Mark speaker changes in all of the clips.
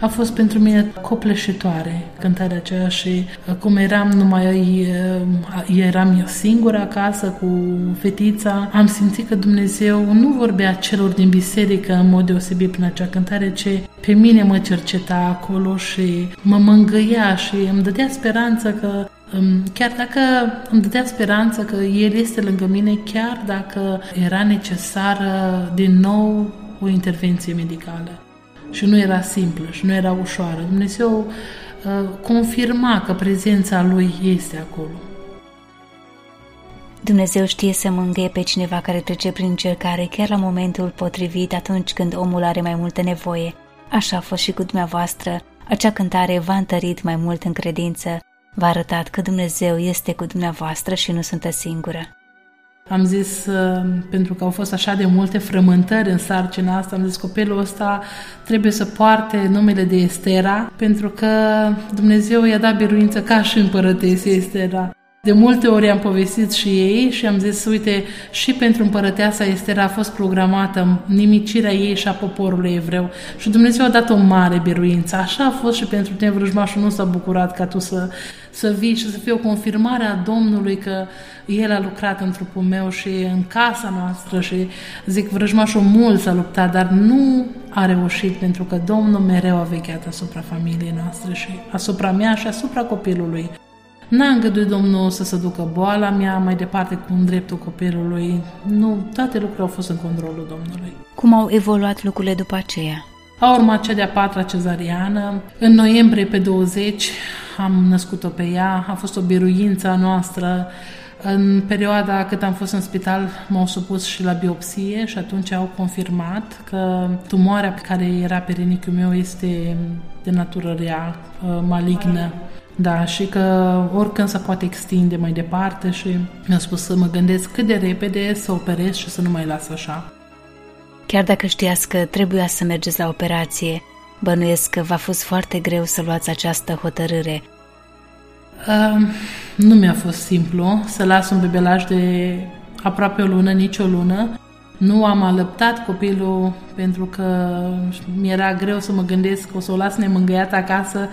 Speaker 1: A fost pentru mine copleșitoare cântarea aceea și cum eram eram eu singură acasă cu fetița, am simțit că Dumnezeu nu vorbea celor din biserică în mod deosebit prin acea cântare, ci pe mine mă cerceta acolo și mă mângâia și îmi dădea speranță că chiar dacă îmi dădea speranță că El este lângă mine, chiar dacă era necesară din nou o intervenție medicală. Și nu era simplă și nu era ușoară. Dumnezeu confirma că prezența Lui este acolo.
Speaker 2: Dumnezeu știe să mângâie pe cineva care trece prin încercare chiar la momentul potrivit, atunci când omul are mai multă nevoie. Așa a fost și cu dumneavoastră. Acea cântare v-a întărit mai mult în credință, v-a arătat că Dumnezeu este cu dumneavoastră și nu sunteți singură.
Speaker 1: Am zis, pentru că au fost așa de multe frământări în sarcina asta, am zis, copilul ăsta trebuie să poarte numele de Estera, pentru că Dumnezeu i-a dat biruință ca și împărătesei Estera. De multe ori am povestit și ei și am zis, uite, și pentru împărăteasa Estera a fost programată nimicirea ei și a poporului evreu. Și Dumnezeu a dat o mare biruință. Așa a fost și pentru tine, vrăjmașul nu s-a bucurat ca tu să vii și să fie o confirmare a Domnului că El a lucrat în trupul meu și în casa noastră. Și zic, vrăjmașul mult s-a luptat, dar nu a reușit, pentru că Domnul mereu a vegheat asupra familiei noastre și asupra mea și asupra copilului. N-a îngăduit Domnul să se ducă boala mea mai departe cu dreptul copilului. Nu, toate lucrurile au fost în controlul Domnului.
Speaker 2: Cum au evoluat lucrurile după aceea?
Speaker 1: A urmat cea de-a 4-a cezariană. În noiembrie, pe 20, am născut-o pe ea. A fost o biruință a noastră. În perioada cât am fost în spital, m-au supus și la biopsie și atunci au confirmat că tumoarea care era pe rinichiul meu este de natură rea, malignă. Da, și că oricând se poate extinde mai departe și mi-a spus să mă gândesc cât de repede să operez și să nu mai las așa.
Speaker 2: Chiar dacă știați că trebuia să mergeți la operație, bănuiesc că v-a fost foarte greu să luați această hotărâre.
Speaker 1: Nu mi-a fost simplu să las un bebelaj de aproape o lună, nici o lună. Nu am alăptat copilul pentru că mi-era greu să mă gândesc că o să o las nemângâiat acasă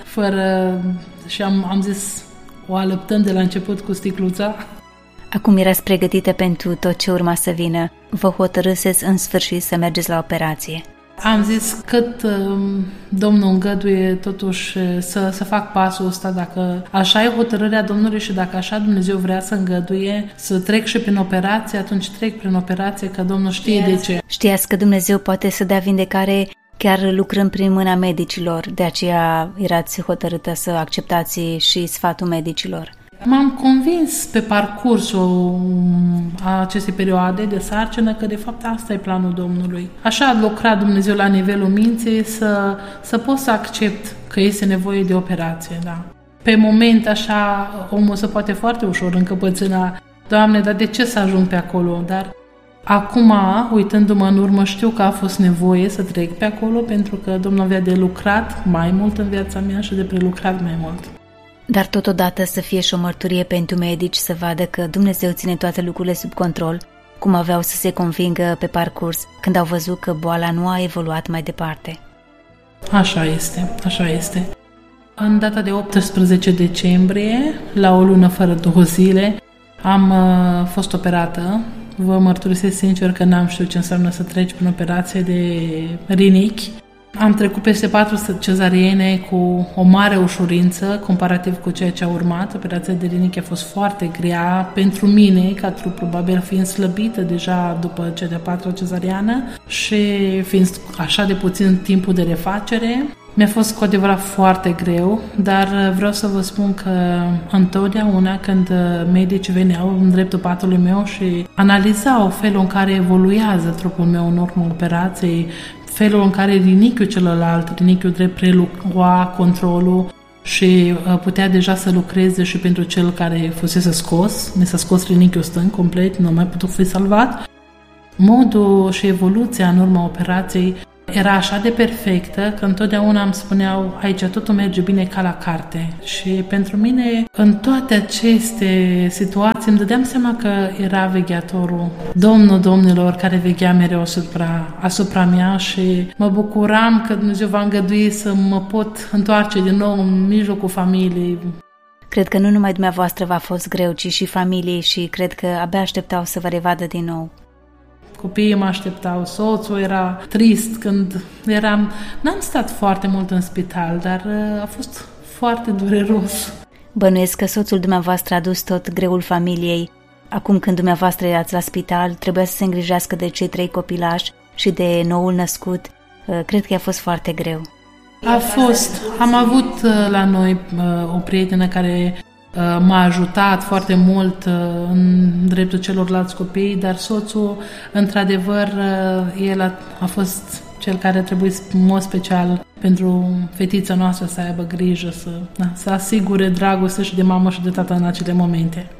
Speaker 1: și am zis o alăptăm de la început cu sticluța.
Speaker 2: Acum erați pregătită pentru tot ce urma să vină. Vă hotărâseți în sfârșit să mergeți la operație.
Speaker 1: Am zis cât Domnul îngăduie totuși să fac pasul ăsta, dacă așa e hotărârea Domnului și dacă așa Dumnezeu vrea să îngăduie să trec și prin operație, atunci trec prin operație, că Domnul știe de ce.
Speaker 2: Știați că Dumnezeu poate să dea vindecare chiar lucrând prin mâna medicilor, de aceea erați hotărâtă să acceptați și sfatul medicilor.
Speaker 1: M-am convins pe parcursul acestei perioade de sarcină că de fapt asta e planul Domnului. Așa a lucrat Dumnezeu la nivelul minții să pot să accept că este nevoie de operație. Da. Pe moment așa omul se poate foarte ușor încăpățâna, Doamne, dar de ce să ajung pe acolo? Dar acum, uitându-mă în urmă, știu că a fost nevoie să trec pe acolo pentru că Domnul avea de lucrat mai mult în viața mea și de prelucrat mai mult.
Speaker 2: Dar totodată să fie și o mărturie pentru medici să vadă că Dumnezeu ține toate lucrurile sub control, cum aveau să se convingă pe parcurs când au văzut că boala nu a evoluat mai departe.
Speaker 1: Așa este, așa este. În data de 18 decembrie, la o lună fără 2 zile, am fost operată. Vă mărturisesc sincer că n-am știut ce înseamnă să treci prin operație de rinichi. Am trecut peste 4 cezariene cu o mare ușurință, comparativ cu ceea ce a urmat. Operația de rinichi a fost foarte grea pentru mine, ca trup, probabil fiind slăbită deja după cea de-a 4-a cezariană și fiind așa de puțin timpul de refacere. Mi-a fost cu adevărat foarte greu, dar vreau să vă spun că întotdeauna când medicii veneau în dreptul patului meu și analizau felul în care evoluează trupul meu în urma operației, felul în care rinichiul celălalt, rinichiul drept, prelua controlul și putea deja să lucreze și pentru cel care fusese scos. Mi s-a scos rinichiul stâng complet, nu a mai putut fi salvat. Modul și evoluția în urma operației era așa de perfectă că întotdeauna îmi spuneau, aici totul merge bine ca la carte. Și pentru mine, în toate aceste situații, îmi dădeam seama că era vegheatorul, Domnul Domnilor, care veghea mereu asupra mea și mă bucuram că Dumnezeu va îngădui să mă pot întoarce din nou în mijlocul familiei.
Speaker 2: Cred că nu numai dumneavoastră v-a fost greu, ci și familiei și cred că abia așteptau să vă revadă din nou.
Speaker 1: Copiii mă așteptau, soțul era trist când eram... N-am stat foarte mult în spital, dar a fost foarte dureros.
Speaker 2: Bănuiesc că soțul dumneavoastră a dus tot greul familiei. Acum când dumneavoastră erați la spital, trebuia să se îngrijească de cei 3 copilași și de noul născut. Cred că a fost foarte greu.
Speaker 1: A fost. Am avut la noi o prietenă care m-a ajutat foarte mult în dreptul celorlalți copii, dar soțul, într-adevăr, el a fost cel care a trebuit în mod special pentru fetița noastră să aibă grijă, să asigure dragoste și de mamă și de tată în acele momente.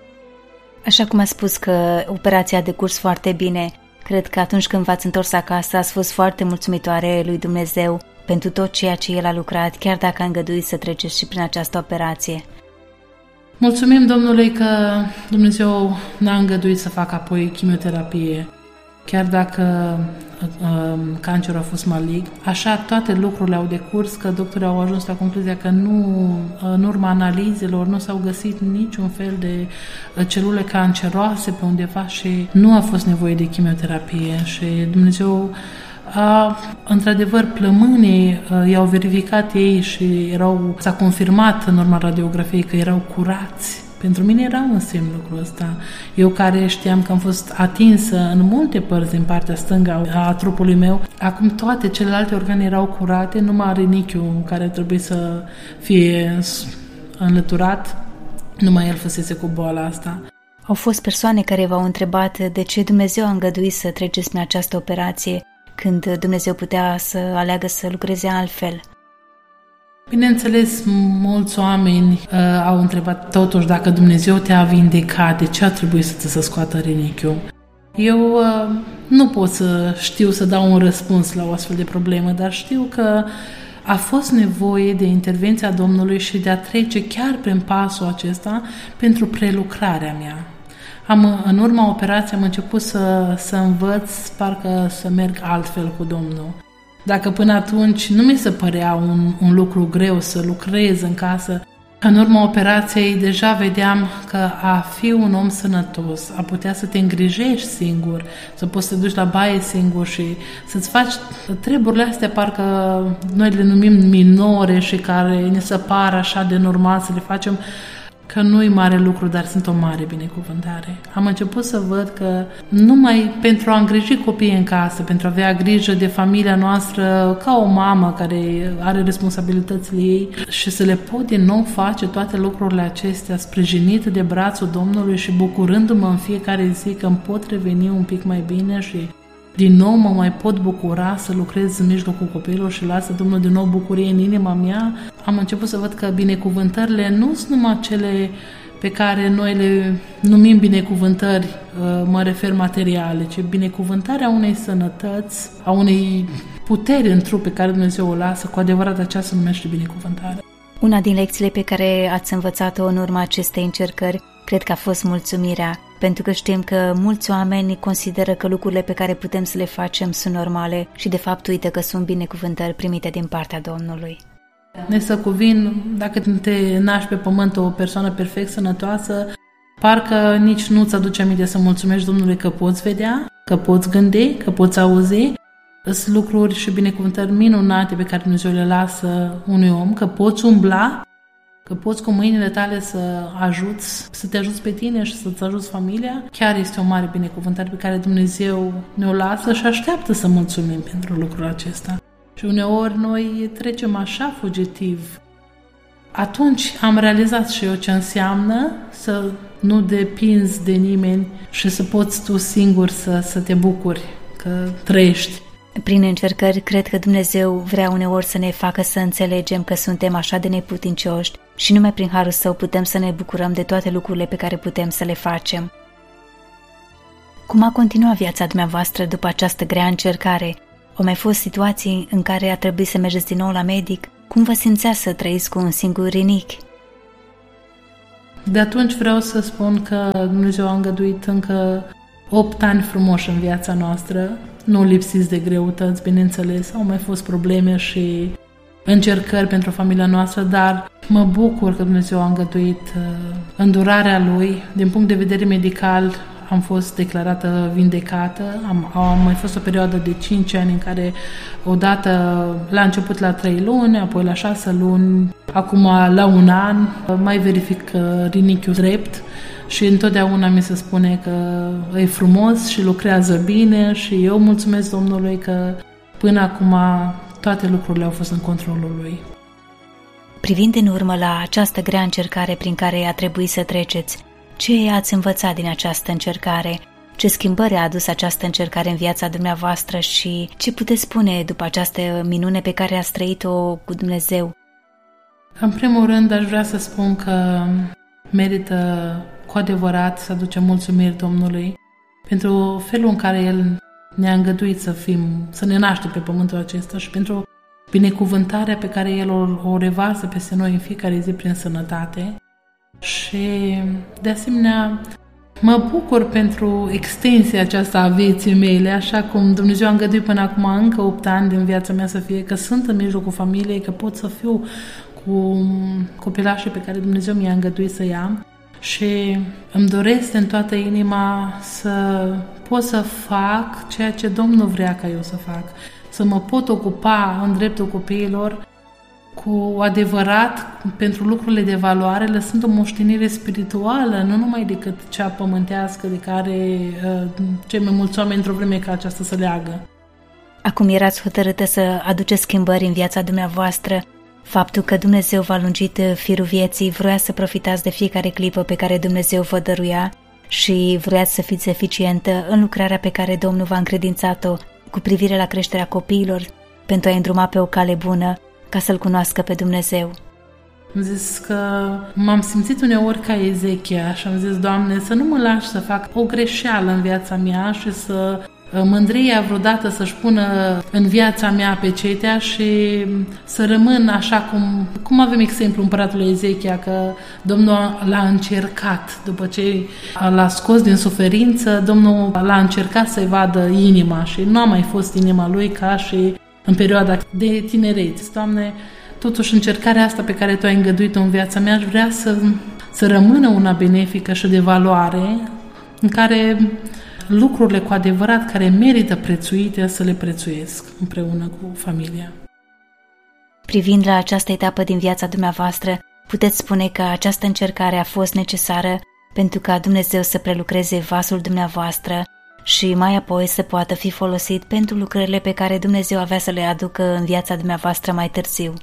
Speaker 2: Așa cum a spus că operația a decurs foarte bine, cred că atunci când v-ați întors acasă ați fost foarte mulțumitoare lui Dumnezeu pentru tot ceea ce El a lucrat, chiar dacă a îngăduit să treceți și prin această operație.
Speaker 1: Mulțumim Domnului că Dumnezeu n-a îngăduit să facă apoi chimioterapie, chiar dacă cancerul a fost malign. Așa toate lucrurile au decurs, că doctorii au ajuns la concluzia că în urma analizelor nu s-au găsit niciun fel de celule canceroase pe undeva și nu a fost nevoie de chimioterapie și Dumnezeu într-adevăr, plămânii i-au verificat ei și s-a confirmat în urma radiografiei că erau curați. Pentru mine era un semn lucrul ăsta. Eu care știam că am fost atinsă în multe părți din partea stângă a trupului meu, acum toate celelalte organe erau curate, numai rinichiul care trebuie să fie înlăturat, numai el fusese cu boala asta.
Speaker 2: Au fost persoane care v-au întrebat de ce Dumnezeu a îngăduit să treceți prin această operație, când Dumnezeu putea să aleagă să lucreze altfel.
Speaker 1: Bineînțeles, mulți oameni au întrebat totuși dacă Dumnezeu te-a vindecat, de ce a trebuit să scoată rinichiul. Eu nu pot să știu să dau un răspuns la o astfel de problemă, dar știu că a fost nevoie de intervenția Domnului și de a trece chiar prin pasul acesta pentru prelucrarea mea. În urma operației am început să învăț, parcă să merg altfel cu Domnul. Dacă până atunci nu mi se părea un lucru greu să lucrez în casă, în urma operației deja vedeam că a fi un om sănătos, a putea să te îngrijești singur, să poți să te duci la baie singur și să-ți faci treburile astea, parcă noi le numim minore și care ne se par așa de normal să le facem, că nu e mare lucru, dar sunt o mare binecuvântare. Am început să văd că numai pentru a îngriji copiii în casă, pentru a avea grijă de familia noastră ca o mamă care are responsabilitățile ei și să le pot din nou face toate lucrurile acestea sprijinită de brațul Domnului și bucurându-mă în fiecare zi că îmi pot reveni un pic mai bine și din nou mă mai pot bucura să lucrez în mijlocul copiilor și lasă Domnul din nou bucurie în inima mea. Am început să văd că binecuvântările nu sunt numai cele pe care noi le numim binecuvântări, mă refer materiale, ci binecuvântarea unei sănătăți, a unei puteri în trup pe care Dumnezeu o lasă, cu adevărat aceea se numește binecuvântare.
Speaker 2: Una din lecțiile pe care ați învățat-o în urma acestei încercări, cred că a fost mulțumirea, pentru că știm că mulți oameni consideră că lucrurile pe care putem să le facem sunt normale și de fapt uită că sunt binecuvântări primite din partea Domnului.
Speaker 1: Ne să cuvin, dacă te naști pe pământ o persoană perfect sănătoasă, parcă nici nu-ți aduce aminte să mulțumești Domnului că poți vedea, că poți gândi, că poți auzi. Sunt lucruri și binecuvântări minunate pe care Dumnezeu le lasă unui om, că poți umbla, că poți cu mâinile tale să te ajuți pe tine și să-ți ajuți familia. Chiar este o mare binecuvântare pe care Dumnezeu ne-o lasă și așteaptă să mulțumim pentru lucrul acesta. Și uneori noi trecem așa fugitiv. Atunci am realizat și eu ce înseamnă să nu depinzi de nimeni și să poți tu singur să te bucuri că trăiești.
Speaker 2: Prin încercări, cred că Dumnezeu vrea uneori să ne facă să înțelegem că suntem așa de neputincioși și numai prin harul Său putem să ne bucurăm de toate lucrurile pe care putem să le facem. Cum a continuat viața dumneavoastră după această grea încercare? Au mai fost situații în care a trebuit să mergeți din nou la medic? Cum vă simțea să trăiți cu un singur rinichi?
Speaker 1: De atunci vreau să spun că Dumnezeu a îngăduit încă 8 ani frumoși în viața noastră, nu lipsiți de greutăți, bineînțeles, au mai fost probleme și încercări pentru familia noastră, dar mă bucur că Dumnezeu a îngăduit îndurarea Lui. Din punct de vedere medical am fost declarată vindecată, am mai fost o perioadă de 5 ani în care odată la început la 3 luni, apoi la 6 luni, acum la 1 an, mai verific rinichiul drept și întotdeauna mi se spune că e frumos și lucrează bine și eu mulțumesc Domnului că până acum toate lucrurile au fost în controlul Lui.
Speaker 2: Privind în urmă la această grea încercare prin care a trebuit să treceți, ce ați învățat din această încercare? Ce schimbări a adus această încercare în viața dumneavoastră și ce puteți spune după această minune pe care ați trăit-o cu Dumnezeu?
Speaker 1: În primul rând, aș vrea să spun că merită cu adevărat să aducem mulțumiri Domnului pentru felul în care El ne-a îngăduit să ne naștem pe pământul acesta și pentru binecuvântarea pe care El o revarsă peste noi în fiecare zi prin sănătate. Și, de asemenea, mă bucur pentru extensia aceasta a vieții mele, așa cum Dumnezeu a îngăduit până acum încă 8 ani din viața mea să fie, că sunt în mijlocul familiei, că pot să fiu cu copilașii pe care Dumnezeu mi-a îngăduit să-i am și îmi doresc în toată inima să pot să fac ceea ce Domnul vrea ca eu să fac, să mă pot ocupa în dreptul copiilor cu adevărat pentru lucrurile de valoare, lăsând o moștenire spirituală, nu numai decât cea pământească de care cei mai mulți oameni într-o vreme ca aceasta să leagă.
Speaker 2: Acum erați hotărâtă să aduceți schimbări în viața dumneavoastră. Faptul că Dumnezeu v-a lungit firul vieții, vroia să profitați de fiecare clipă pe care Dumnezeu vă dăruia și vroiați să fiți eficientă în lucrarea pe care Domnul v-a încredințat-o cu privire la creșterea copiilor pentru a-i îndruma pe o cale bună ca să-L cunoască pe Dumnezeu.
Speaker 1: Am zis că m-am simțit uneori ca Ezechia și am zis, Doamne, să nu mă lași să fac o greșeală în viața mea și să mândria vreodată să-și pună în viața mea pecetea și să rămân așa cum avem exemplu împăratului Ezechia, că Domnul l-a încercat. După ce l-a scos din suferință, Domnul l-a încercat să-i vadă inima și nu a mai fost inima lui ca și în perioada de tinerețe. Doamne, totuși încercarea asta pe care Tu ai îngăduit-o în viața mea, aș vrea să rămână una benefică și de valoare, în care lucrurile cu adevărat care merită prețuite să le prețuiesc împreună cu familia.
Speaker 2: Privind la această etapă din viața dumneavoastră, puteți spune că această încercare a fost necesară pentru ca Dumnezeu să prelucreze vasul dumneavoastră și mai apoi să poată fi folosit pentru lucrările pe care Dumnezeu avea să le aducă în viața dumneavoastră mai târziu.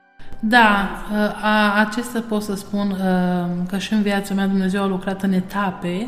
Speaker 1: Da, acesta pot să spun că și în viața mea Dumnezeu a lucrat în etape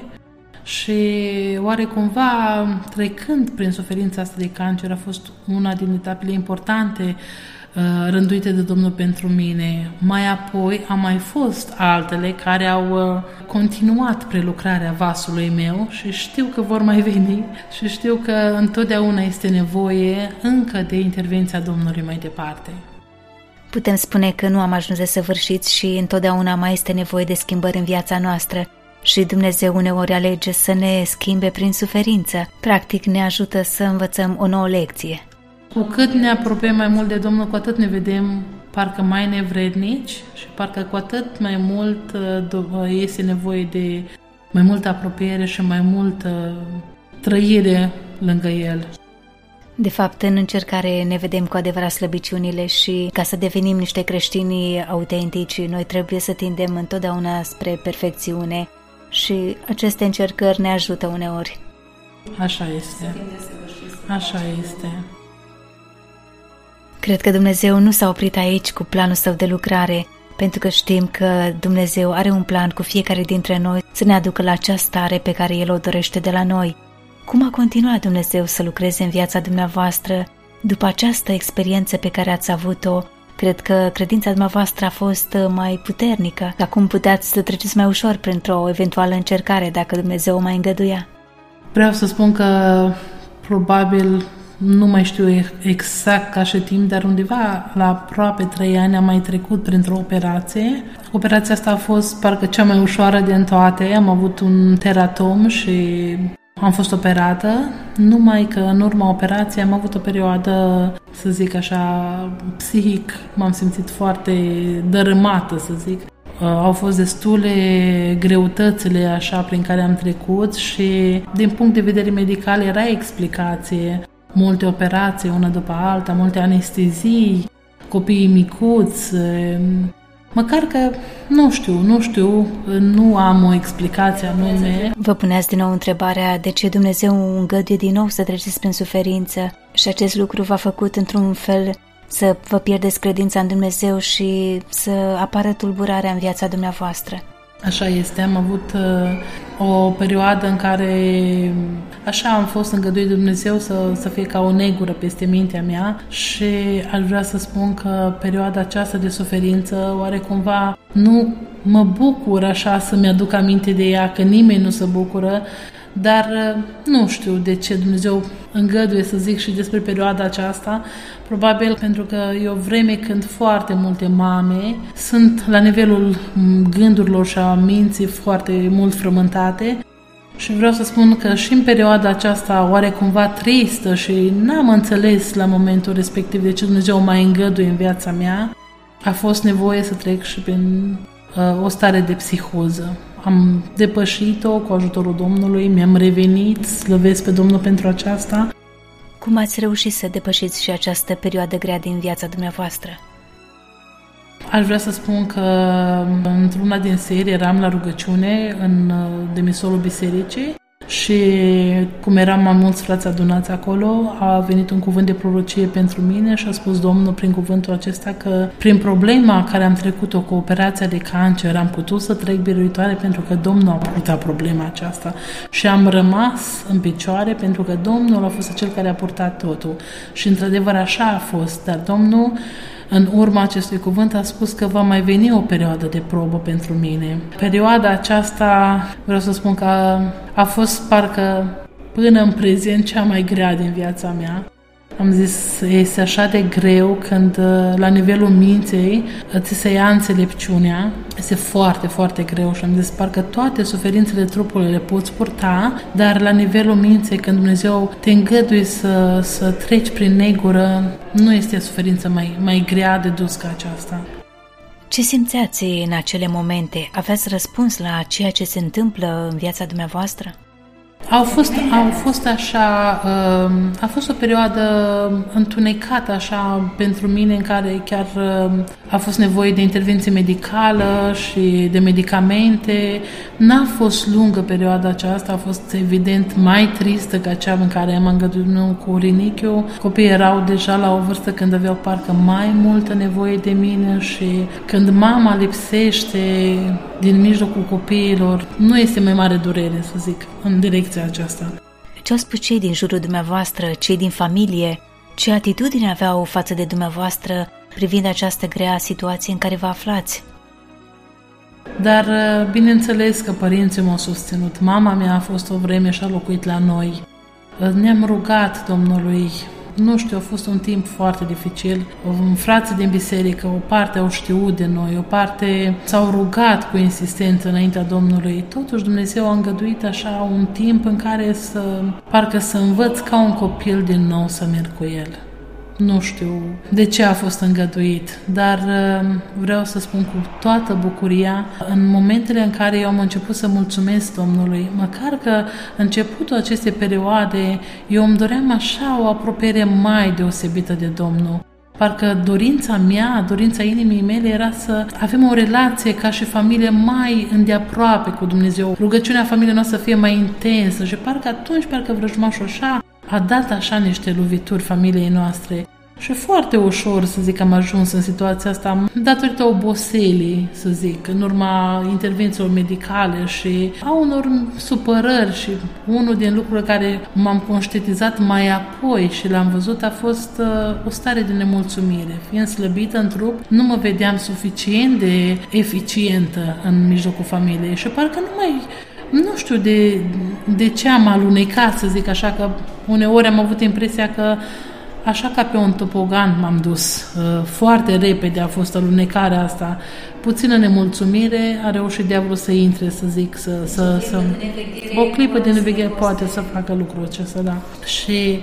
Speaker 1: și oare cumva trecând prin suferința asta de cancer a fost una din etapele importante rânduite de Domnul pentru mine. Mai apoi a mai fost altele care au continuat prelucrarea vasului meu și știu că vor mai veni și știu că întotdeauna este nevoie încă de intervenția Domnului mai departe.
Speaker 2: Putem spune că nu am ajuns de săvârșiți și întotdeauna mai este nevoie de schimbări în viața noastră și Dumnezeu uneori alege să ne schimbe prin suferință. Practic ne ajută să învățăm o nouă lecție.
Speaker 1: Cu cât ne apropiem mai mult de Domnul, cu atât ne vedem parcă mai nevrednici și parcă cu atât mai mult este nevoie de mai multă apropiere și mai multă trăire lângă El.
Speaker 2: De fapt, în încercare ne vedem cu adevărat slăbiciunile și ca să devenim niște creștini autentici, noi trebuie să tindem întotdeauna spre perfecțiune și aceste încercări ne ajută uneori.
Speaker 1: Așa este. Așa este.
Speaker 2: Cred că Dumnezeu nu s-a oprit aici cu planul Său de lucrare, pentru că știm că Dumnezeu are un plan cu fiecare dintre noi să ne aducă la acea stare pe care El o dorește de la noi. Cum a continuat Dumnezeu să lucreze în viața dumneavoastră după această experiență pe care ați avut-o? Cred că credința dumneavoastră a fost mai puternică. Acum puteați să treceți mai ușor printr-o eventuală încercare dacă Dumnezeu o mai îngăduia.
Speaker 1: Vreau să spun că probabil nu mai știu exact ca și timp, dar undeva la aproape 3 ani am mai trecut printr-o operație. Operația asta a fost parcă cea mai ușoară din toate. Am avut un teratom și am fost operată, numai că în urma operației am avut o perioadă, să zic așa, psihic, m-am simțit foarte dărâmată, să zic. Au fost destule greutățile așa prin care am trecut și din punct de vedere medical era explicație. Multe operații, una după alta, multe anestezii, copiii micuți. Măcar că, nu știu, nu am o explicație anume.
Speaker 2: Vă puneați din nou întrebarea de ce Dumnezeu îngăduie din nou să treceți prin suferință și acest lucru v-a făcut într-un fel să vă pierdeți credința în Dumnezeu și să apară tulburarea în viața dumneavoastră.
Speaker 1: Așa este, am avut o perioadă în care așa am fost îngăduit de Dumnezeu să fie ca o negură peste mintea mea și aș vrea să spun că perioada aceasta de suferință oarecumva nu mă bucur așa să-mi aduc aminte de ea, că nimeni nu se bucură, dar nu știu de ce Dumnezeu îngăduie să zic și despre perioada aceasta, probabil pentru că e o vreme când foarte multe mame sunt la nivelul gândurilor și a minții foarte mult frământate și vreau să spun că și în perioada aceasta oarecumva tristă și n-am înțeles la momentul respectiv de ce Dumnezeu mai îngăduie în viața mea, a fost nevoie să trec și prin o stare de psihoză. Am depășit-o cu ajutorul Domnului, mi-am revenit, slăvesc pe Domnul pentru aceasta.
Speaker 2: Cum ați reușit să depășiți și această perioadă grea din viața dumneavoastră?
Speaker 1: Aș vrea să spun că într-una din serii eram la rugăciune în demisolul bisericii și cum eram mai mulți frați adunați acolo, a venit un cuvânt de prorocie pentru mine și a spus Domnul prin cuvântul acesta că prin problema care am trecut-o cu operația de cancer am putut să trec biruitoare pentru că Domnul a purtat problema aceasta și am rămas în picioare pentru că Domnul a fost cel care a purtat totul și într-adevăr așa a fost, dar Domnul în urma acestui cuvânt a spus că va mai veni o perioadă de probă pentru mine. Perioada aceasta, vreau să spun că a fost parcă până în prezent cea mai grea din viața mea. Am zis, este așa de greu când la nivelul minței ți se ia înțelepciunea. Este foarte, foarte greu și am zis, parcă toate suferințele trupului le poți purta, dar la nivelul minței, când Dumnezeu te îngăduie să treci prin negură, nu este suferință mai grea de dus ca aceasta.
Speaker 2: Ce simțeați în acele momente? Aveți răspuns la ceea ce se întâmplă în viața dumneavoastră?
Speaker 1: A fost o perioadă întunecată așa pentru mine în care chiar a fost nevoie de intervenție medicală și de medicamente. N-a fost lungă perioada aceasta, a fost evident mai tristă ca cea în care am îngăduit cu rinichiul. Copiii erau deja la o vârstă când aveau parcă mai multă nevoie de mine și când mama lipsește din mijlocul copiilor, nu este mai mare durere, să zic, în direcția aceasta.
Speaker 2: Ce au spus cei din jurul dumneavoastră, cei din familie? Ce atitudine aveau față de dumneavoastră privind această grea situație în care vă aflați?
Speaker 1: Dar, bineînțeles că părinții m-au susținut. Mama mea a fost o vreme și a locuit la noi. Ne-am rugat Domnului. Nu știu, a fost un timp foarte dificil. Frații din biserică, o parte au știut de noi, o parte s-au rugat cu insistență înaintea Domnului. Totuși Dumnezeu a îngăduit așa un timp în care parcă să învăț ca un copil din nou să merg cu El. Nu știu de ce a fost îngăduit, dar vreau să spun cu toată bucuria, în momentele în care eu am început să mulțumesc Domnului, măcar că începutul acestei perioade, eu îmi doream așa o apropiere mai deosebită de Domnul. Parcă dorința inimii mele era să avem o relație ca și familie mai îndeaproape cu Dumnezeu. Rugăciunea familiei noastre să fie mai intensă și parcă vrăjmașul așa a dat așa niște lovituri familiei noastre. Și foarte ușor, să zic, am ajuns în situația asta datorită oboselii, să zic, în urma intervențiilor medicale și a unor supărări și unul din lucrurile care m-am conștientizat mai apoi și l-am văzut a fost o stare de nemulțumire. Fiind slăbită în trup, nu mă vedeam suficient de eficientă în mijlocul familiei și parcă nu știu de ce am alunecat, să zic așa, că Uneori am avut impresia că așa ca pe un topogan m-am dus. Foarte repede a fost alunecarea asta. Puțină nemulțumire, a reușit diavolul să intre, să zic, o clipă de neveghere poate să facă lucrul acesta, da. Și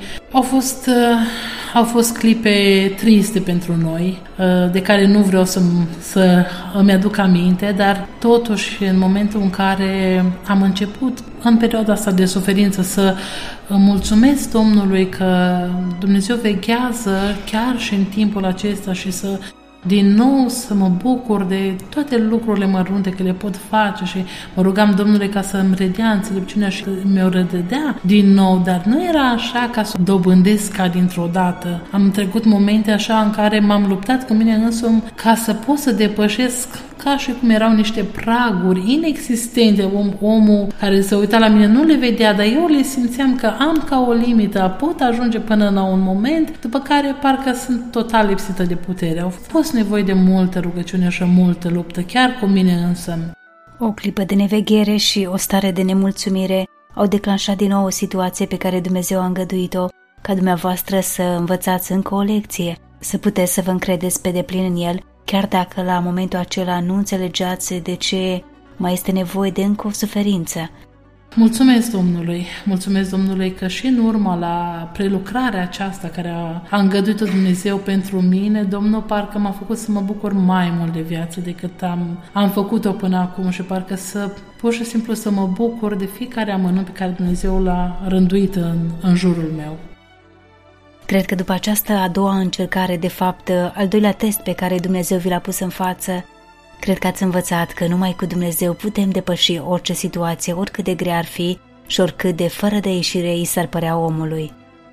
Speaker 1: au fost clipe triste pentru noi, de care nu vreau să îmi aduc aminte, dar totuși în momentul în care am început în perioada asta de suferință să mulțumesc Domnului că Dumnezeu veghează chiar și în timpul acesta și din nou să mă bucur de toate lucrurile mărunte că le pot face și mă rugam Domnului ca să-mi redea înțelepciunea și mi-o redădea din nou, dar nu era așa ca să o dobândesc ca dintr-o dată. Am trecut momente așa în care m-am luptat cu mine însumi ca să pot să depășesc ca și cum erau niște praguri inexistente. Omul care se uita la mine nu le vedea, dar eu le simțeam că am ca o limită, pot ajunge până la un moment, după care parcă sunt total lipsită de putere. Au fost nevoie de multă rugăciune și multă luptă, chiar cu mine însă.
Speaker 2: O clipă de neveghere și o stare de nemulțumire au declanșat din nou o situație pe care Dumnezeu a îngăduit-o ca dumneavoastră să învățați încă o lecție, să puteți să vă încredeți pe deplin în El, chiar dacă la momentul acela nu înțelegeați de ce mai este nevoie de încă o suferință.
Speaker 1: Mulțumesc Domnului că și în urma la prelucrarea aceasta care a îngăduit-o Dumnezeu pentru mine, Domnul parcă m-a făcut să mă bucur mai mult de viață decât am făcut-o până acum și parcă pur și simplu să mă bucur de fiecare amănunt pe care Dumnezeu l-a rânduit în jurul meu.
Speaker 2: Cred că după această a doua încercare, de fapt, al doilea test pe care Dumnezeu vi l-a pus în față, cred că ați învățat că numai cu Dumnezeu putem depăși orice situație, oricât de grea ar fi și oricât de fără de ieșire îi s-ar părea omului.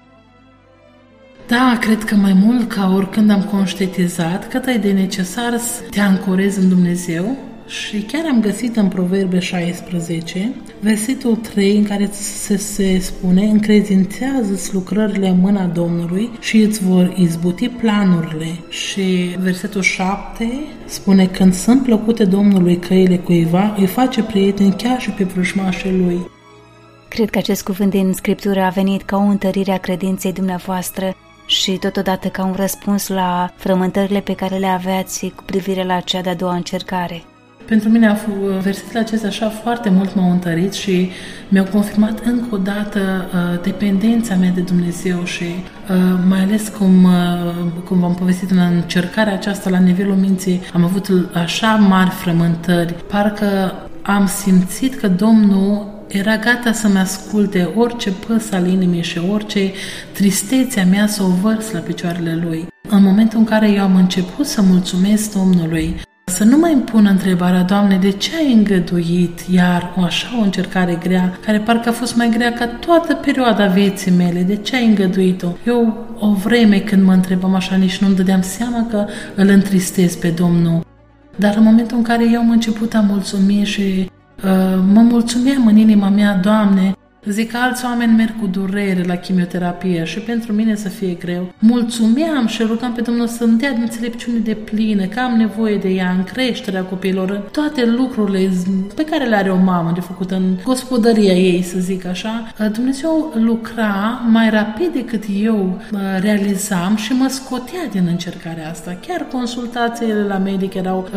Speaker 1: Da, cred că mai mult ca oricând am conștientizat cât e de necesar să te ancorezi în Dumnezeu. Și chiar am găsit în Proverbe 16, versetul 3, în care se spune: încredințează-ți lucrările în mâna Domnului și îți vor izbuti planurile. Și versetul 7 spune: când sunt plăcute Domnului căile cuiva, îi face prieten chiar și pe vrăjmașii lui.
Speaker 2: Cred că acest cuvânt din Scriptură a venit ca o întărire a credinței dumneavoastră și totodată ca un răspuns la frământările pe care le aveați cu privire la cea de-a doua încercare.
Speaker 1: Pentru mine versetele acestea așa foarte mult m-au întărit și mi-au confirmat încă o dată dependența mea de Dumnezeu și mai ales cum v-am povestit în încercarea aceasta la nivelul minții, am avut așa mari frământări, parcă am simțit că Domnul era gata să-mi asculte orice păs al inimii și orice tristețe a mea să o vărs la picioarele Lui. În momentul în care eu am început să mulțumesc Domnului, să nu mai îmi pun întrebarea: Doamne, de ce ai îngăduit iar o încercare grea, care parcă a fost mai grea ca toată perioada vieții mele? De ce ai îngăduit-o? Eu o vreme când mă întrebam așa, nici nu-mi dădeam seama că îl întristez pe Domnul. Dar în momentul în care eu am început a mulțumi și mă mulțumeam în inima mea: Doamne, zic că alți oameni merg cu durere la chimioterapie și pentru mine să fie greu. Mulțumeam și rugam pe Domnul să-mi dea înțelepciune de plină, că am nevoie de ea în creșterea copiilor, în toate lucrurile pe care le are o mamă de făcut în gospodăria ei, să zic așa. Dumnezeu lucra mai rapid decât eu realizam și mă scotea din încercarea asta. Chiar consultațiile la medic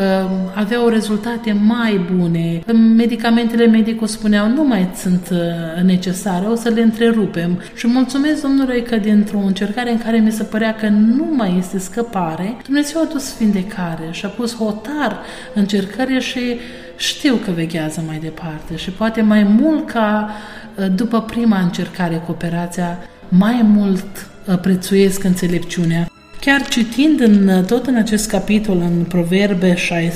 Speaker 1: aveau rezultate mai bune. Medicamentele medicul spuneau: nu mai sunt necesare, o să le întrerupem. Și mulțumesc Domnului că dintr-o încercare în care mi se părea că nu mai este scăpare, Dumnezeu a dus vindecare și a pus hotar încercării și știu că veghează mai departe. Și poate mai mult ca după prima încercare cu operația, mai mult prețuiesc înțelepciunea. Chiar citind tot în acest capitol, în Proverbe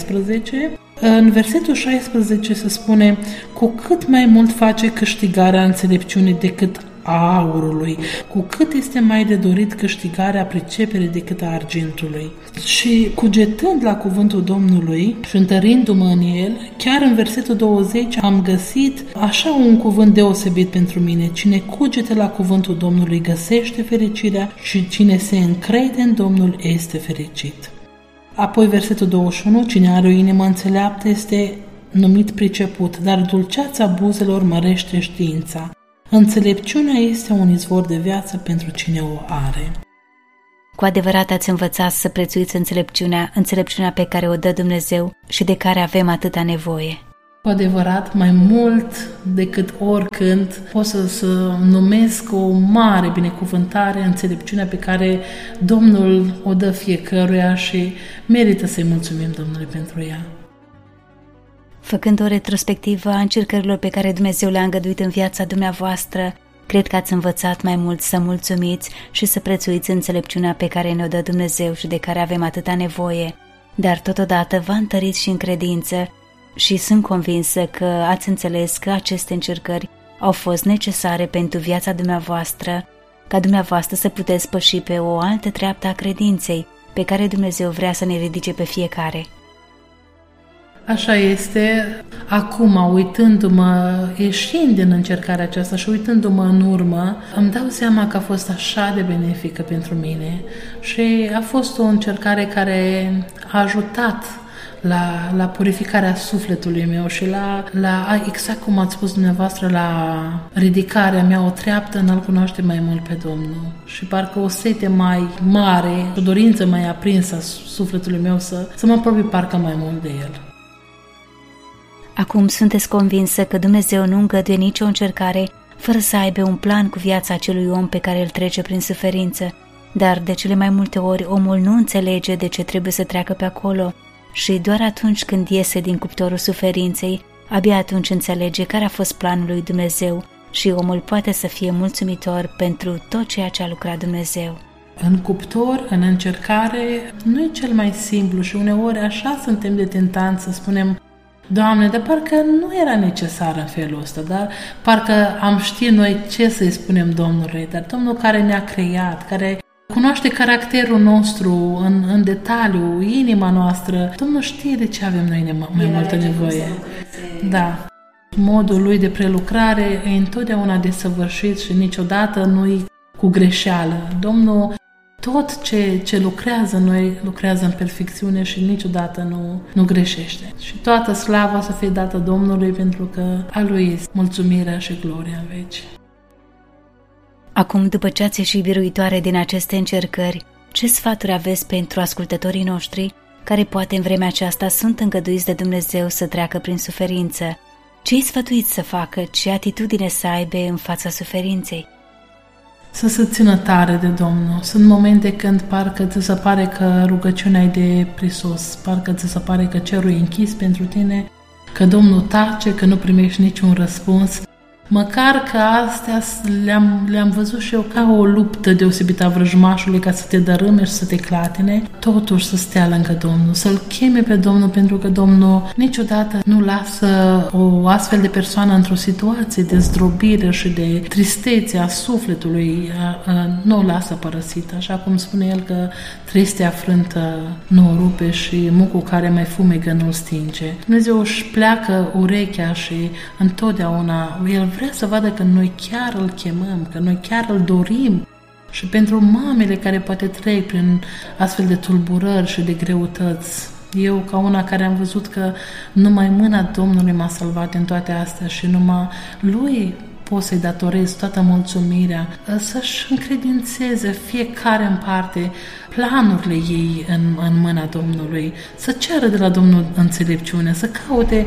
Speaker 1: 16, în versetul 16 se spune: cu cât mai mult face câștigarea înțelepciunii decât a aurului, cu cât este mai de dorit câștigarea priceperii decât a argintului. Și cugetând la cuvântul Domnului și întărindu-mă în el, chiar în versetul 20 am găsit așa un cuvânt deosebit pentru mine: cine cugete la cuvântul Domnului găsește fericirea și cine se încrede în Domnul este fericit. Apoi versetul 21, cine are o inimă înțeleaptă este numit priceput, dar dulceața buzelor mărește știința. Înțelepciunea este un izvor de viață pentru cine o are.
Speaker 2: Cu adevărat ați învățat să prețuiți înțelepciunea pe care o dă Dumnezeu și de care avem atâta nevoie.
Speaker 1: Cu adevărat, mai mult decât oricând, pot să numesc o mare binecuvântare înțelepciunea pe care Domnul o dă fiecăruia și merită să-i mulțumim Domnului pentru ea.
Speaker 2: Făcând o retrospectivă a încercărilor pe care Dumnezeu le-a îngăduit în viața dumneavoastră, cred că ați învățat mai mult să mulțumiți și să prețuiți înțelepciunea pe care ne-o dă Dumnezeu și de care avem atâta nevoie, dar totodată v-a întărit și în credință și sunt convinsă că ați înțeles că aceste încercări au fost necesare pentru viața dumneavoastră, ca dumneavoastră să puteți păși pe o altă treaptă a credinței pe care Dumnezeu vrea să ne ridice pe fiecare.
Speaker 1: Așa este. Acum, uitându-mă, ieșind din încercarea aceasta și uitându-mă în urmă, îmi dau seama că a fost așa de benefică pentru mine și a fost o încercare care a ajutat la purificarea sufletului meu și la, exact cum ați spus dumneavoastră, la ridicarea mea, o treaptă în a-L cunoaște mai mult pe Domnul. Și parcă o sete mai mare, o dorință mai aprinsă a sufletului meu să mă apropii parcă mai mult de El.
Speaker 2: Acum sunteți convinsă că Dumnezeu nu îngăduie nicio încercare fără să aibă un plan cu viața acelui om pe care îl trece prin suferință, dar de cele mai multe ori omul nu înțelege de ce trebuie să treacă pe acolo și doar atunci când iese din cuptorul suferinței, abia atunci înțelege care a fost planul lui Dumnezeu și omul poate să fie mulțumitor pentru tot ceea ce a lucrat Dumnezeu.
Speaker 1: În cuptor, în încercare, nu e cel mai simplu și uneori așa suntem de tentanți să spunem: Doamne, dar parcă nu era necesar în felul ăsta, dar parcă am ști noi ce să-i spunem Domnului, dar Domnul care ne-a creat, care cunoaște caracterul nostru în detaliu, inima noastră, Domnul știe de ce avem noi mai multă nevoie. Da. Modul lui de prelucrare e întotdeauna desăvârșit și niciodată nu-i cu greșeală. Domnul tot ce lucrează noi, lucrează în perfecțiune și niciodată nu greșește. Și toată slava să fie dată Domnului, pentru că a Lui este mulțumirea și gloria în veci.
Speaker 2: Acum, după ce ați ieșit biruitoare din aceste încercări, ce sfaturi aveți pentru ascultătorii noștri, care poate în vremea aceasta sunt îngăduiți de Dumnezeu să treacă prin suferință? Ce îi sfătuiți să facă? Ce atitudine să aibă în fața suferinței?
Speaker 1: Să se țină tare de Domnul. Sunt momente când parcă ți se pare că rugăciunea e de prisos, parcă ți se pare că cerul e închis pentru tine, că Domnul tace, că nu primești niciun răspuns. Măcar că astea le-am văzut și eu ca o luptă deosebită a vrăjmașului ca să te dărâme și să te clatine, totuși să stea lângă Domnul, să-L cheme pe Domnul, pentru că Domnul niciodată nu lasă o astfel de persoană într-o situație de zdrobire și de tristețe a sufletului, nu o lasă părăsită, așa cum spune El că tristea frântă nu o rupe și mucul care mai fumegă nu-l stinge. Dumnezeu își pleacă urechea și întotdeauna El vrea să vadă că noi chiar Îl chemăm, că noi chiar Îl dorim. Și pentru mamele care poate trec prin astfel de tulburări și de greutăți, eu ca una care am văzut că numai mâna Domnului m-a salvat în toate astea și numai Lui pot să-i datorez toată mulțumirea, să-și încredințeze fiecare în parte planurile ei în mâna Domnului, să ceară de la Domnul înțelepciune, să caute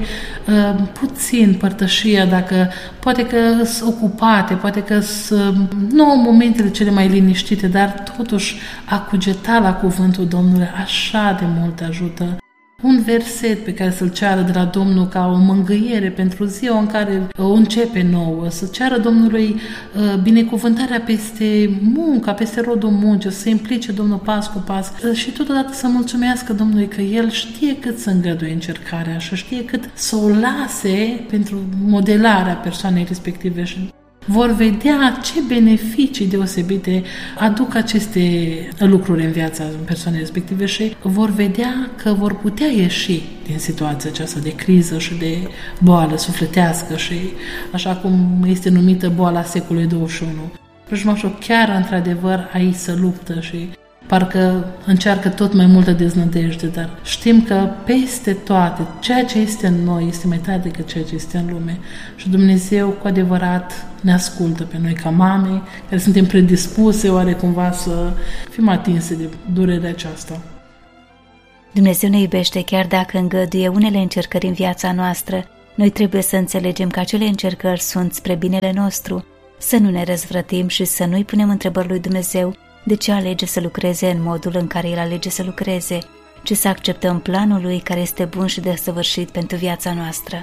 Speaker 1: puțin părtășia, dacă poate că sunt ocupate, poate că nu în momentele cele mai liniștite, dar totuși a cugeta la cuvântul Domnului așa de mult ajută. Un verset pe care să-l ceară de la Domnul ca o mângâiere pentru ziua în care o începe nouă, să ceară Domnului binecuvântarea peste munca, peste rodul muncii, să se implice Domnul pas cu pas și totodată să mulțumească Domnului că El știe cât să îngăduie încercarea și știe cât să o lase pentru modelarea persoanei respective și vor vedea ce beneficii deosebite aduc aceste lucruri în viața persoanei respective și vor vedea că vor putea ieși din situația aceasta de criză și de boală sufletească și așa cum este numită boala secolului 21. Vrăjmașul chiar într-adevăr aici se luptă și parcă încearcă tot mai multă deznădejde, dar știm că peste toate, ceea ce este în noi este mai tare decât ceea ce este în lume. Și Dumnezeu cu adevărat ne ascultă pe noi ca mame, care suntem predispuse oarecumva să fim atinse de durerea aceasta.
Speaker 2: Dumnezeu ne iubește chiar dacă îngăduie unele încercări în viața noastră. Noi trebuie să înțelegem că acele încercări sunt spre binele nostru, să nu ne răzvrătim și să nu-i punem întrebări lui Dumnezeu de ce alege să lucreze în modul în care El alege să lucreze, ci să acceptăm planul Lui care este bun și desăvârșit pentru viața noastră.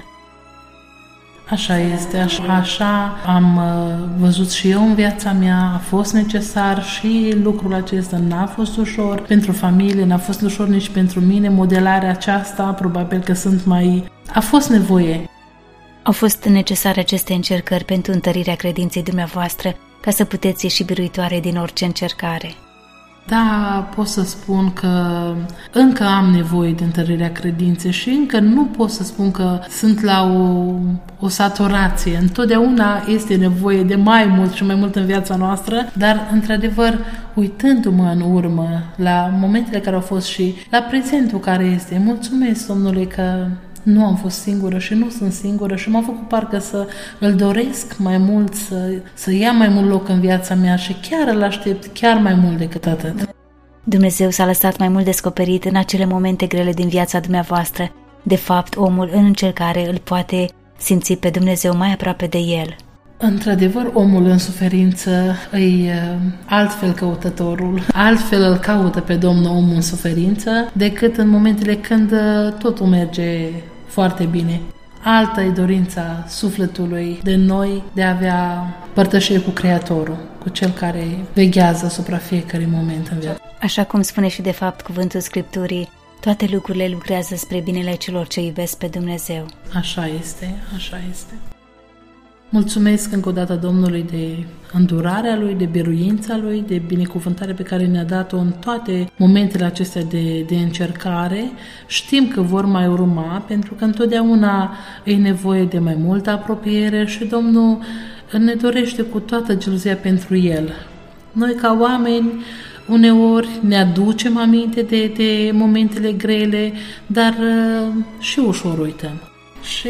Speaker 1: Așa este, așa am văzut și eu în viața mea, a fost necesar și lucrul acesta n-a fost ușor pentru familie, n-a fost ușor nici pentru mine, modelarea aceasta, probabil că a fost nevoie.
Speaker 2: Au fost necesare aceste încercări pentru întărirea credinței dumneavoastră, ca să puteți ieși biruitoare din orice încercare.
Speaker 1: Da, pot să spun că încă am nevoie de întărirea credinței și încă nu pot să spun că sunt la o saturație. Întotdeauna este nevoie de mai mult și mai mult în viața noastră, dar, într-adevăr, uitându-mă în urmă la momentele care au fost și la prezentul care este, mulțumesc Domnului că nu am fost singură și nu sunt singură și m-a făcut parcă să îl doresc mai mult, să ia mai mult loc în viața mea și chiar îl aștept chiar mai mult decât atât.
Speaker 2: Dumnezeu s-a lăsat mai mult descoperit în acele momente grele din viața dumneavoastră. De fapt, omul în încercare îl poate simți pe Dumnezeu mai aproape de el.
Speaker 1: Într-adevăr, omul în suferință îi altfel căutătorul, altfel îl caută pe Domnul omul în suferință decât în momentele când totul merge foarte bine. Alta e dorința sufletului de noi de a avea părtășie cu Creatorul, cu Cel care veghează asupra fiecărui moment în viață.
Speaker 2: Așa cum spune și de fapt cuvântul Scripturii, toate lucrurile lucrează spre binele celor ce iubesc pe Dumnezeu.
Speaker 1: Așa este, așa este. Mulțumesc încă o dată Domnului de îndurarea Lui, de biruința Lui, de binecuvântarea pe care ne-a dat-o în toate momentele acestea de încercare. Știm că vor mai urma, pentru că întotdeauna e nevoie de mai multă apropiere și Domnul ne dorește cu toată gelozia pentru El. Noi ca oameni uneori ne aducem aminte de momentele grele, dar și ușor uităm. Și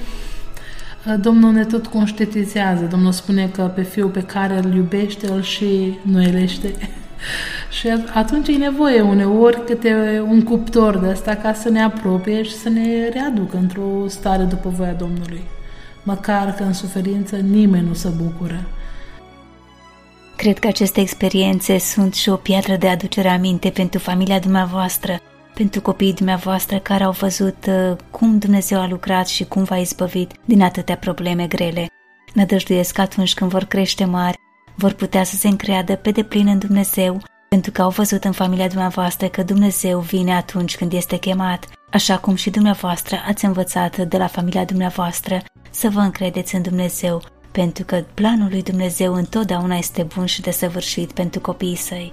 Speaker 1: Domnul ne tot conștientizează. Domnul spune că pe Fiul pe care îl iubește, îl și nuilește. Și atunci e nevoie uneori câte un cuptor de ăsta ca să ne apropie și să ne readucă într-o stare după voia Domnului. Măcar că în suferință nimeni nu se bucură.
Speaker 2: Cred că aceste experiențe sunt și o piatră de aducere aminte pentru familia dumneavoastră, pentru copiii dumneavoastră care au văzut cum Dumnezeu a lucrat și cum v-a izbăvit din atâtea probleme grele. Nădăjduiesc că atunci când vor crește mari, vor putea să se încreadă pe deplin în Dumnezeu, pentru că au văzut în familia dumneavoastră că Dumnezeu vine atunci când este chemat, așa cum și dumneavoastră ați învățat de la familia dumneavoastră să vă încredeți în Dumnezeu, pentru că planul lui Dumnezeu întotdeauna este bun și desăvârșit pentru copiii săi.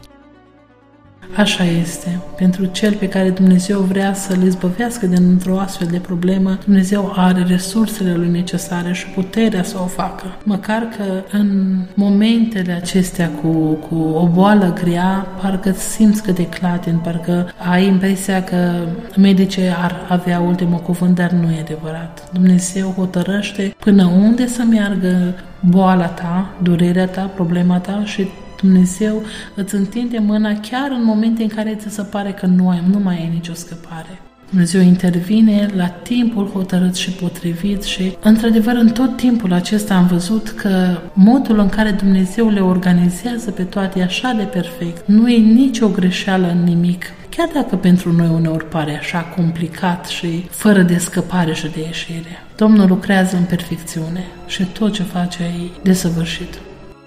Speaker 1: Așa este. Pentru cel pe care Dumnezeu vrea să-l izbăvească dintr-o astfel de problemă, Dumnezeu are resursele lui necesare și puterea să o facă. Măcar că în momentele acestea cu o boală grea, parcă simți că te clatin, parcă ai impresia că medicii ar avea ultimul cuvânt, dar nu e adevărat. Dumnezeu hotărăște până unde să meargă boala ta, durerea ta, problema ta și Dumnezeu îți întinde mâna chiar în momente în care ți se pare că nu mai ai nicio scăpare. Dumnezeu intervine la timpul hotărât și potrivit și, într-adevăr, în tot timpul acesta am văzut că modul în care Dumnezeu le organizează pe toate e așa de perfect. Nu e nicio greșeală în nimic. Chiar dacă pentru noi uneori pare așa complicat și fără de scăpare și de ieșire. Domnul lucrează în perfecțiune și tot ce face e desăvârșit.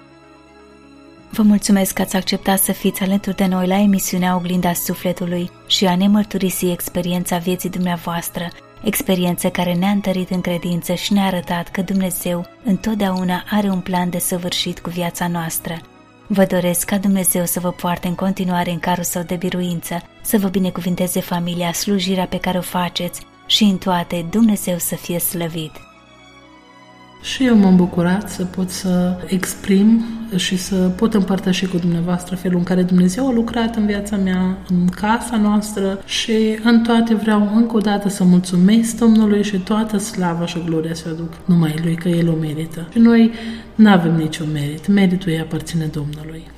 Speaker 2: Vă mulțumesc că ați acceptat să fiți alături de noi la emisiunea Oglinda Sufletului și a ne mărturisi experiența vieții dumneavoastră, experiență care ne-a întărit în credință și ne-a arătat că Dumnezeu întotdeauna are un plan desăvârșit cu viața noastră. Vă doresc ca Dumnezeu să vă poarte în continuare în carul său de biruință, să vă binecuvinteze familia, slujirea pe care o faceți și în toate Dumnezeu să fie slăvit.
Speaker 1: Și eu m-am bucurat să pot să exprim și să pot împărtăși cu dumneavoastră felul în care Dumnezeu a lucrat în viața mea, în casa noastră și în toate vreau încă o dată să mulțumesc Domnului și toată slava și gloria să o aduc numai Lui, că El o merită. Și noi nu avem niciun merit. Meritul îi aparține Domnului.